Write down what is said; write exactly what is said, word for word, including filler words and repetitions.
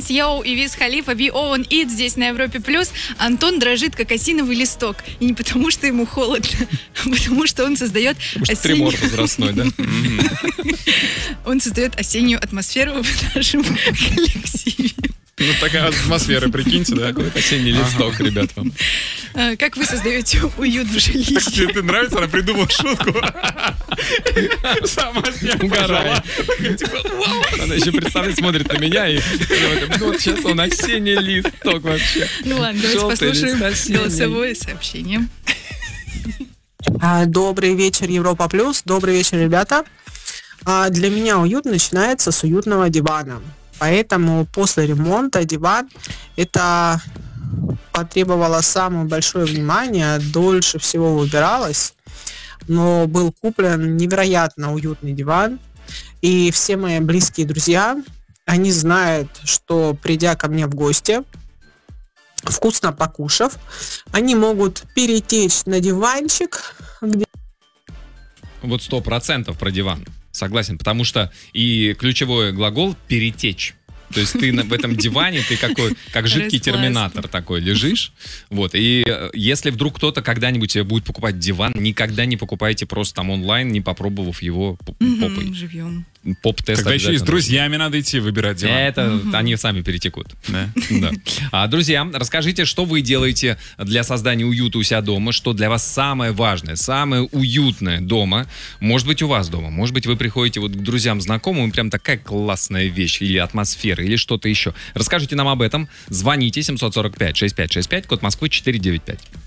Принц Йоу и Виз Халифа We Own It здесь на Европе Плюс. Антон дрожит, как осиновый листок. И не потому, что ему холодно, а потому, что он создает осеннюю... Тремор возрастной, да? Он создает осеннюю атмосферу в нашем коллективе. Ну, такая атмосфера, прикиньте, да? Такой осенний листок, ребят, вам. А, Как вы создаете уют в жилище? Тебе нравится? Она придумала шутку. Сама с ней Угорает. Она еще представляет, смотрит на меня и ну, вот сейчас он осенний листок вообще. Ну ладно, давайте Желтый послушаем лист осенний. голосовое сообщение. А, Добрый вечер, Европа Плюс. Добрый вечер, ребята. А, Для меня уют начинается с уютного дивана. Поэтому после ремонта диван это потребовало самое большое внимание, дольше всего выбиралось, но был куплен невероятно уютный диван. И все мои близкие друзья, они знают, что придя ко мне в гости, вкусно покушав, они могут перетечь на диванчик, где Вот сто процентов про диван. Согласен, потому что и ключевой глагол «перетечь». То есть ты на, в этом диване, ты какой, как жидкий терминатор такой лежишь. Вот. И если вдруг кто-то когда-нибудь себе будет покупать диван, никогда не покупайте просто там онлайн, не попробовав его попой. Мгм, живьем. Поп-тест. Когда еще и с обязательно. друзьями надо идти выбирать диван. Это они сами перетекут. Да. Да. А, друзья, расскажите, что вы делаете для создания уюта у себя дома, что для вас самое важное, самое уютное дома. Может быть, у вас дома, может быть, вы приходите вот к друзьям, знакомым, и прям такая классная вещь, или атмосфера, или что-то еще. Расскажите нам об этом. Звоните семь сорок пять шестьдесят пять шестьдесят пять, код Москвы четыреста девяносто пять.